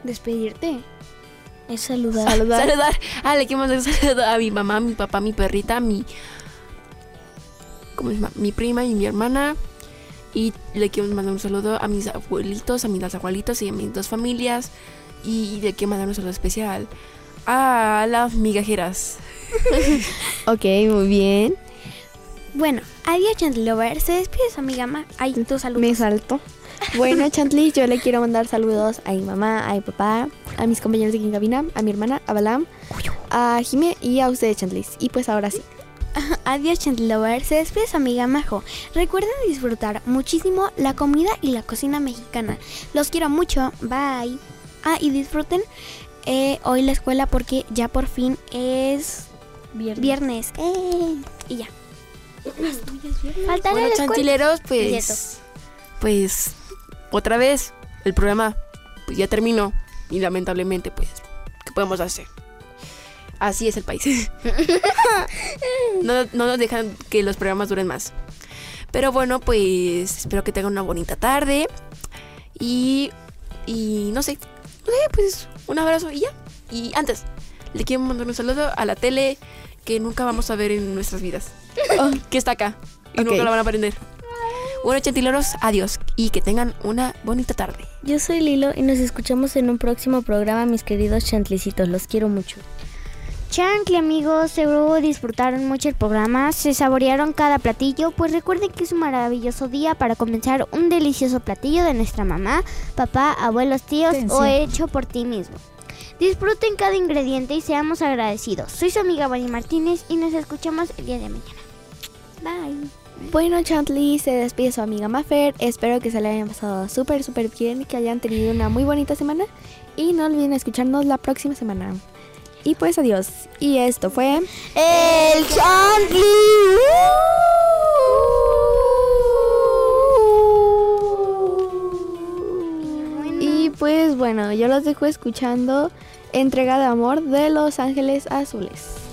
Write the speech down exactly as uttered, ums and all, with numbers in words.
Despedirte. Es saludar. Saludar. Saludar. Ah, le quiero mandar un saludo a mi mamá, mi papá, mi perrita, mi... ¿Cómo se llama? Mi prima y mi hermana. Y le quiero mandar un saludo a mis abuelitos, a mis dos abuelitos y a mis dos familias. Y le quiero mandar un saludo especial a las migajeras. Ok, muy bien. Bueno, adiós Chantley Lover. Se despide su amiga Ma. Ay, tu saludos. Me salto. Bueno, Chantley, yo le quiero mandar saludos a mi mamá, a mi papá, a mis compañeros de aquí en cabina, a mi hermana, a Balam, a Jime y a ustedes, Chantley. Y pues ahora sí. Adiós Chantley Lover, se despide su amiga Majo. Recuerden disfrutar muchísimo la comida y la cocina mexicana. Los quiero mucho, bye. Ah, y disfruten eh, hoy la escuela porque ya por fin es Viernes. viernes. Eh, y ya. Faltaré Bueno, la escuela. chantileros, Cierto. pues... Pues... Otra vez, el programa pues ya terminó. Y lamentablemente, pues... ¿Qué podemos hacer? Así es el país. no, no nos dejan que los programas duren más. Pero bueno, pues espero que tengan una bonita tarde. Y, y no sé, no sé, pues un abrazo y ya. Y antes, le quiero mandar un saludo a la tele que nunca vamos a ver en nuestras vidas. Oh, que está acá y Ok. nunca la van a aprender. Bueno, chantileros, adiós y que tengan una bonita tarde. Yo soy Lilo y nos escuchamos en un próximo programa, mis queridos chantlicitos. Los quiero mucho. Chantle amigos, seguro disfrutaron mucho el programa, se saborearon cada platillo, pues recuerden que es un maravilloso día para comenzar un delicioso platillo de nuestra mamá, papá, abuelos, tíos Atención. o hecho por ti mismo. Disfruten cada ingrediente y seamos agradecidos. Soy su amiga Bonnie Martínez y nos escuchamos el día de mañana. Bye. Bueno, Chantley, se despide su amiga Mafer. Espero que se le hayan pasado súper, súper bien y que hayan tenido una muy bonita semana. Y no olviden escucharnos la próxima semana. Y pues adiós. Y esto fue... El Chantley. Y pues bueno, yo los dejo escuchando Entrega de Amor de Los Ángeles Azules.